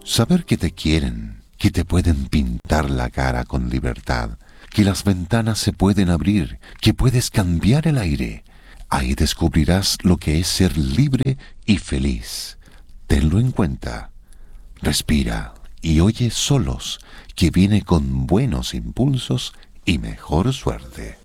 Saber que te quieren, que te pueden pintar la cara con libertad, que las ventanas se pueden abrir, que puedes cambiar el aire. Ahí descubrirás lo que es ser libre y feliz. Tenlo en cuenta. Respira y oye Solos, que viene con buenos impulsos y mejor suerte.